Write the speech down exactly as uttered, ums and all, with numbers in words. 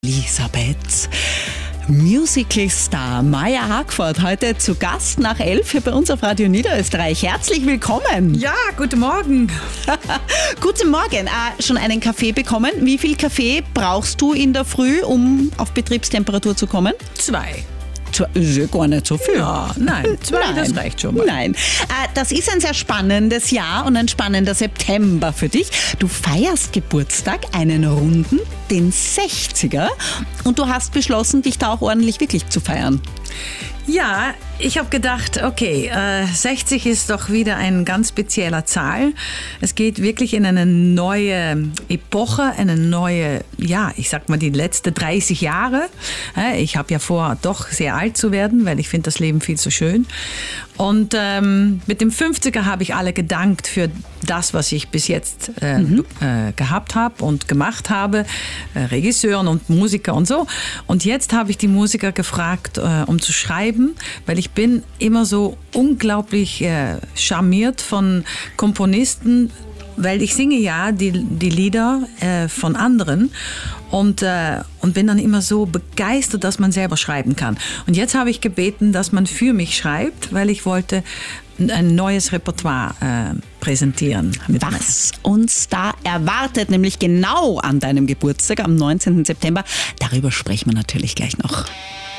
Elisabeth. Musical-Star Maya Hagford heute zu Gast nach elf hier bei uns auf Radio Niederösterreich. Herzlich willkommen. Ja, guten Morgen. Guten Morgen. Äh, schon einen Kaffee bekommen? Wie viel Kaffee brauchst du in der Früh, um auf Betriebstemperatur zu kommen? Zwei. Zwei, ist ja gar nicht so viel. Ja, nein, zwei, nein, das reicht schon mal. Nein. Äh, das ist ein sehr spannendes Jahr und ein spannender September für dich. Du feierst Geburtstag, einen runden, den sechziger, und du hast beschlossen, dich da auch ordentlich wirklich zu feiern. Ja, ich habe gedacht, okay, äh, sechzig ist doch wieder eine ganz spezielle Zahl. Es geht wirklich in eine neue Epoche, eine neue, ja, ich sag mal die letzten dreißig Jahre. Ich habe ja vor, doch sehr alt zu werden, weil ich finde das Leben viel zu schön. Und ähm, mit dem fünfziger habe ich alle gedankt für das, was ich bis jetzt äh, mhm. äh, gehabt habe und gemacht habe, äh, Regisseuren und Musiker und so. Und jetzt habe ich die Musiker gefragt, äh, um zu schreiben, weil ich bin immer so unglaublich äh, charmiert von Komponisten, weil ich singe ja die, die Lieder äh, von anderen und, äh, und bin dann immer so begeistert, dass man selber schreiben kann. Und jetzt habe ich gebeten, dass man für mich schreibt, weil ich wollte ein neues Repertoire äh, präsentieren. Was uns da erwartet, nämlich genau an deinem Geburtstag am neunzehnten September, darüber sprechen wir natürlich gleich noch.